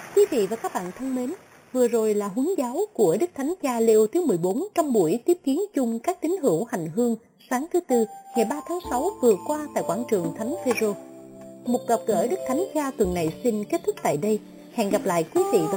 Quý vị và các bạn thân mến, vừa rồi là huấn giáo của Đức Thánh Cha Leo thứ 14 trong buổi tiếp kiến chung các tín hữu hành hương sáng thứ Tư ngày 3 tháng 6 vừa qua tại quảng trường Thánh Phêrô. Một gặp gỡ Đức Thánh Cha tuần này xin kết thúc tại đây. Hẹn gặp lại quý vị và